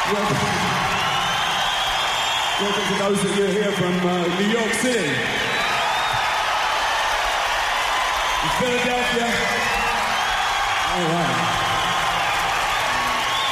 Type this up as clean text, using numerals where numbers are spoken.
Welcome to those of you here from New York City, Philadelphia,